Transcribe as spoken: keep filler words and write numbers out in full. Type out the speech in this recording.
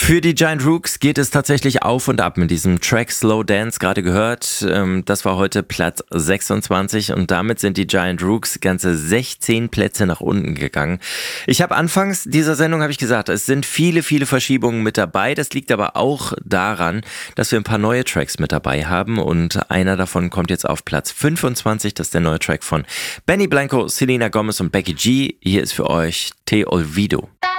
Für die Giant Rooks geht es tatsächlich auf und ab mit diesem Track Slow Dance, gerade gehört. Das war heute Platz sechsundzwanzig und damit sind die Giant Rooks ganze sechzehn Plätze nach unten gegangen. Ich habe anfangs dieser Sendung habe ich gesagt, es sind viele, viele Verschiebungen mit dabei. Das liegt aber auch daran, dass wir ein paar neue Tracks mit dabei haben und einer davon kommt jetzt auf Platz fünfundzwanzig. Das ist der neue Track von Benny Blanco, Selena Gomez und Becky G. Hier ist für euch Te Olvido.